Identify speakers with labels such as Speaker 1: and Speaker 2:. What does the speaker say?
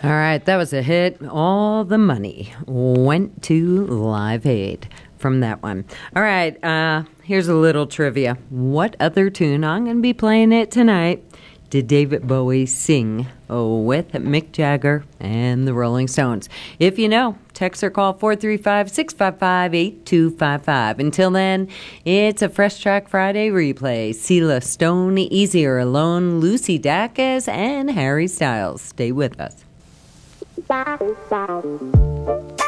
Speaker 1: All right, that was a hit. All the money went to Live Aid from that one. All right, here's a little trivia. What other tune, I'm going to be playing it tonight, did David Bowie sing with Mick Jagger and the Rolling Stones? If you know, text or call 435-655-8255. Until then, it's a Fresh Track Friday replay. Sela Stone, Easier Alone, Lucy Dacus, and Harry Styles. Stay with us.